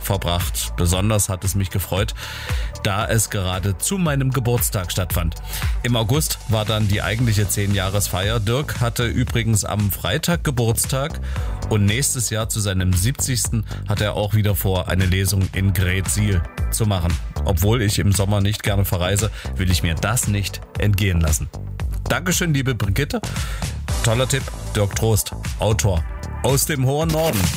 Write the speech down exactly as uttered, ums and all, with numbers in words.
verbracht. Besonders hat es mich gefreut, da es gerade zu meinem Geburtstag stattfand. Im August war dann die eigentliche zehn-Jahres-Feier. Dirk hatte übrigens am Freitag Geburtstag und nächstes Jahr zu seinem siebzigsten hat er auch wieder vor, eine Lesung in Greetsiel zu machen. Obwohl ich im Sommer nicht gerne verreise, will ich mir das nicht entgehen lassen. Dankeschön, liebe Brigitte. Toller Tipp, Dirk Trost, Autor aus dem hohen Norden.